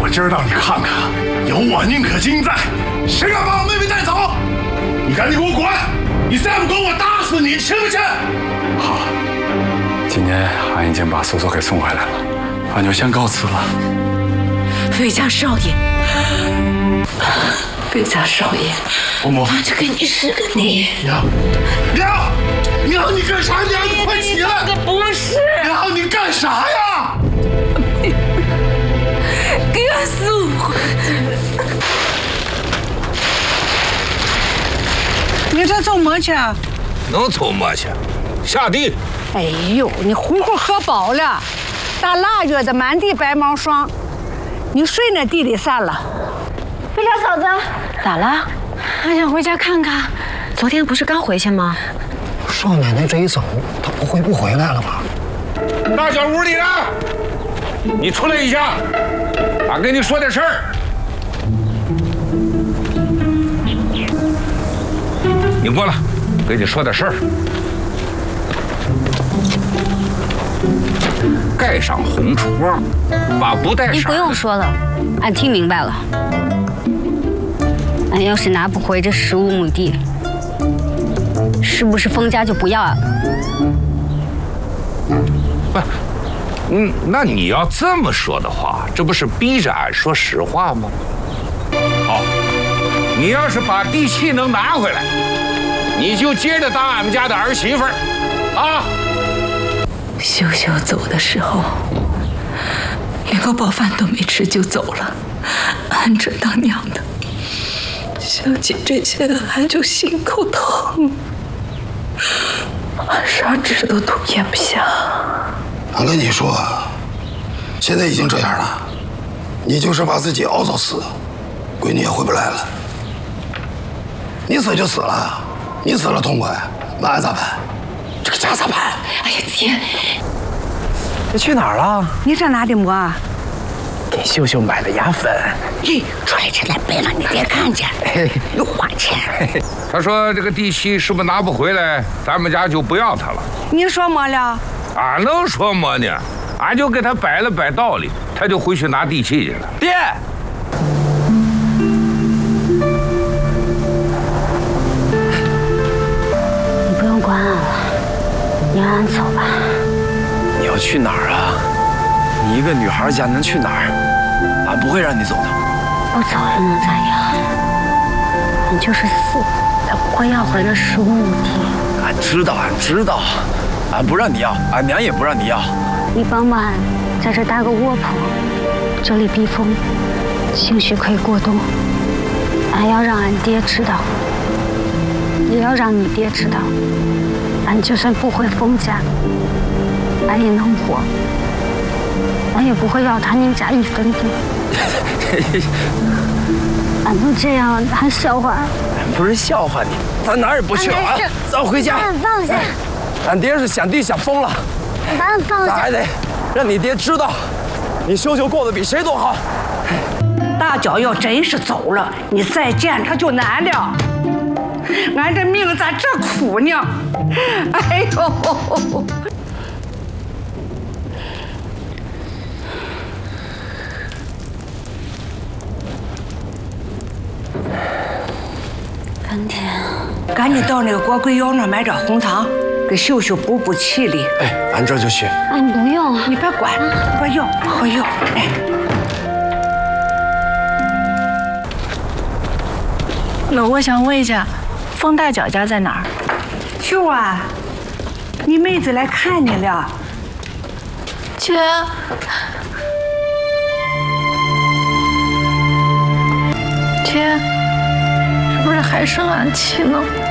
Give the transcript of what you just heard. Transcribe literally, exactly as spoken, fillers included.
我今儿让你看看，有我宁可金在，谁敢把我妹妹带走？你赶紧给我滚！你再不滚，我打死你，信不信？ 好，今年俺已经把苏苏给送回来了，俺就先告辞了。 魏家少爷，魏家少爷， 伯母， 这个你是个你。 娘，娘，娘，你干啥？娘，你快起来！ 不是。 娘，你干啥呀？ 给俺送回去。 你这做么去？ 能做么去？下地。 哎呦，你呼呼喝饱了，大腊月的满地白毛霜，你睡那地里散了。 魏家嫂子， 咋了？ 俺想回家看看。 昨天不是刚回去吗？ 少奶奶这一走，她不会不回来了吧？ 大小屋里呢，你出来一下，俺跟你说点事儿。你过来，跟你说点事儿。盖上红戳，把布带上。 你不用说了，俺听明白了。俺要是拿不回这十五亩地，是不是封家就不要俺了？ 不，嗯，那你要这么说的话，这不是逼着俺说实话吗？好，你要是把地契能拿回来，你就接着当俺们家的儿媳妇儿，啊！ 秀秀走的时候，连个饱饭都没吃就走了，俺这当娘的，想起这些俺就心口疼，俺啥纸都都咽不下。 俺跟你说，现在已经这样了，你就是把自己熬到死，闺女也回不来了。你死就死了，你死了痛快，那俺咋办？这个家咋办？ 哎呀姐， 你去哪儿了？ 你这拿的馍啊？ 给秀秀买的牙粉。 咦，揣起来别让你爹看见，又花钱。 他说这个地契是不是拿不回来，咱们家就不要他了。 你说么了？ 俺能说么呢？俺就给他摆了摆道理，他就回去拿地契去了。 爹， 你不用管俺了，你让俺走吧。 你要去哪儿啊？你一个女孩家能去哪儿？俺不会让你走的。 不走又能咋样？俺就是死，也不会要回这十五亩地。 俺知道，俺知道，俺不让你要，俺娘也不让你要。 你帮帮俺，在这搭个卧铺，这里避风，兴许可以过冬。俺要让俺爹知道，也要让你爹知道，俺就算不回封家，俺也能活，俺也不会要他宁家一分地。俺不这样，还笑话俺？ 俺不是笑话你，咱哪儿也不去了啊！咱回家。 把俺放下！ 俺爹是想地想疯了， 把俺放下！ 咱还得让你爹知道，你秀秀过得比谁都好。 大脚要真是走了，你再见他就难了。俺这命咋这苦呢？哎呦！ 干爹， 赶紧到那个国贵窑那买点红糖，给秀秀补补气力。 哎，俺这就去。 俺不用， 你别管，我要，我要。哎， 那我想问一下，冯大脚家在哪儿？ 秀啊，你妹子来看你了。 姐，姐，是不是还生俺气呢？